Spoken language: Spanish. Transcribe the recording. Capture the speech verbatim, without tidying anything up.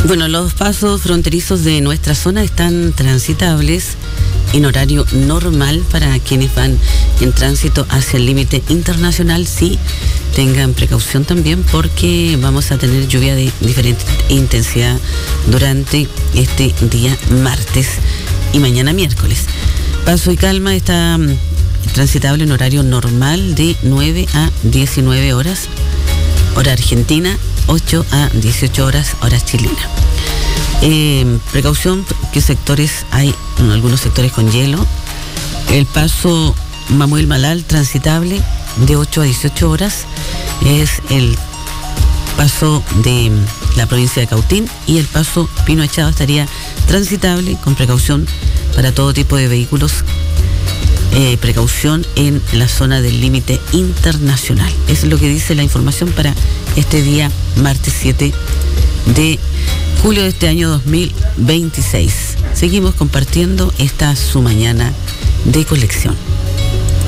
Bueno, los pasos fronterizos de nuestra zona están transitables en horario normal para quienes van en tránsito hacia el límite internacional. Sí, tengan precaución también porque vamos a tener lluvia de diferente intensidad durante este día martes y mañana miércoles. Paso y Calma está transitable en horario normal de nueve a diecinueve horas, hora argentina, ocho a dieciocho horas, hora chilena. Eh, precaución que sectores hay, bueno, algunos sectores con hielo. El paso Mamuel Malal transitable de ocho a dieciocho horas, es el paso de la provincia de Cautín, y el paso Pino Echado estaría transitable con precaución para todo tipo de vehículos. Eh, precaución en la zona del límite internacional. Es lo que dice la información para este día martes siete de julio de este año dos mil veintiséis. Seguimos compartiendo esta su mañana de colección.